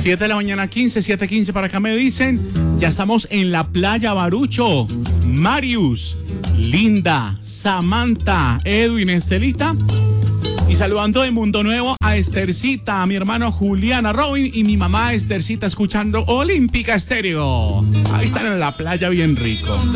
7 de la mañana, 7:15 para acá me dicen. Ya estamos en la playa Barucho. Marius, Linda, Samantha, Edwin, Estelita. Y saludando de Mundo Nuevo a Estercita, a mi hermano Julián, a Robin y mi mamá Estercita escuchando Olímpica Estéreo. Ahí están en la playa bien rico.